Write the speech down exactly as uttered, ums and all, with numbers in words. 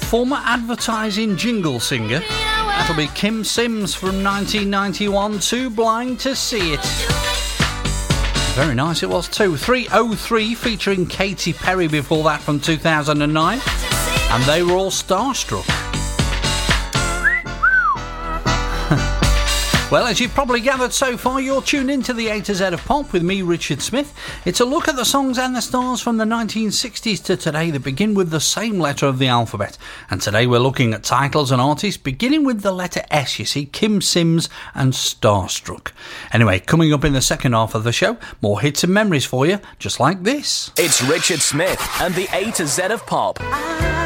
former advertising jingle singer. That'll be Kim Sims from nineteen ninety-one, Too Blind to See It. Very nice it was too. three oh three featuring Katy Perry before that from two thousand nine. And they were all starstruck. Well, as you've probably gathered so far, you're tuned into the A to Z of Pop with me, Richard Smith. It's a look at the songs and the stars from the nineteen sixties to today that begin with the same letter of the alphabet. And today we're looking at titles and artists beginning with the letter S, you see, Kim Sims and Starstruck. Anyway, coming up in the second half of the show, more hits and memories for you, just like this. It's Richard Smith and the A to Z of Pop.